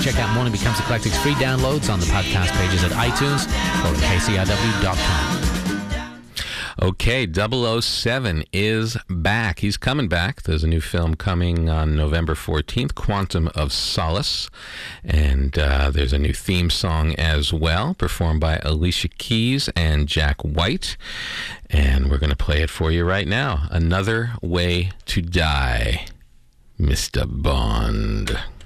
check out Morning Becomes Eclectic's free downloads on the podcast pages at iTunes or at kcrw.com. Okay, 007 is back. He's coming back. There's a new film coming on November 14th, Quantum of Solace. And there's a new theme song as well, performed by Alicia Keys and Jack White. And we're going to play it for you right now. Another Way to Die, Mr. Bond.